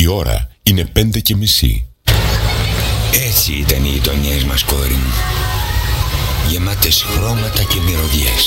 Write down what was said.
ώρα είναι 5:30. Έτσι ήταν οι γειτονιές μας, κόρη μου. Γεμάτες χρώματα και μυρωδιές.